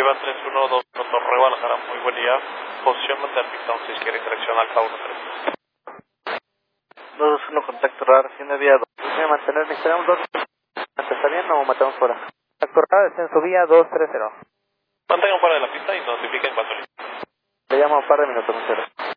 Lleva 312 Torre Guadalajara, muy buen día. Posición mantener pista 6, quiere dirección Alfa 13. 221, contacto radar, tiene vía 2. Voy a mantener, necesitamos 2. ¿Está bien o matamos fuera? Contacto radar, descenso vía 230. Mantengan fuera de la pista y notifiquen cuando listo. Le llamo a un par de minutos, 0.